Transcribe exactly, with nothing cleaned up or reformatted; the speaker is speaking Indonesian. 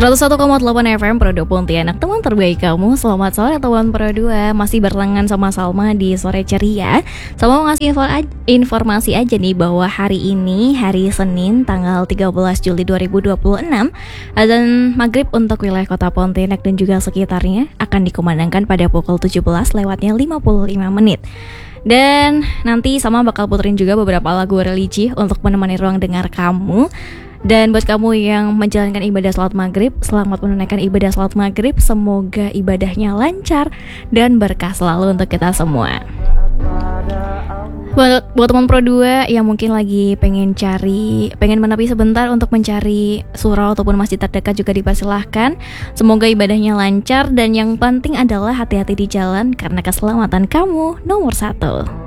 seratus satu koma delapan F M Pro dua Pontianak, teman terbaik kamu. Selamat sore teman Pro dua. Masih barengan sama Salma di Sore Ceria. Salma mau ngasih info aj- informasi aja nih bahwa hari ini, hari Senin tanggal tiga belas Juli dua ribu dua puluh enam, azan maghrib untuk wilayah kota Pontianak dan juga sekitarnya akan dikumandangkan pada pukul tujuh belas lewatnya lima puluh lima menit. Dan nanti Salma bakal puterin juga beberapa lagu religi untuk menemani ruang dengar kamu. Dan buat kamu yang menjalankan ibadah salat maghrib, selamat menunaikan ibadah salat maghrib. Semoga ibadahnya lancar dan berkah selalu untuk kita semua. Buat, buat teman Pro dua yang mungkin lagi pengen cari, pengen menepi sebentar untuk mencari surau ataupun masjid terdekat juga dipersilahkan. Semoga ibadahnya lancar dan yang penting adalah hati-hati di jalan karena keselamatan kamu nomor satu.